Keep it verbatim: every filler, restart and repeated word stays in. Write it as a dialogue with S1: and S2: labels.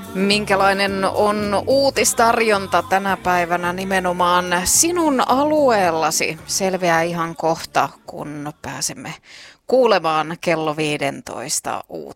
S1: Minkälainen on uutistarjonta tänä päivänä nimenomaan sinun alueellasi? Selviää ihan kohta, kun pääsemme kuulemaan kello viisitoista uutisia.